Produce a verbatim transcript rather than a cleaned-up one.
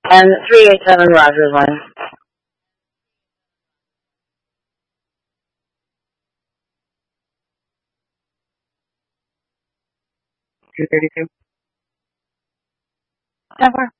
And three eight seven Rogers Lane. two thirty-two. Never.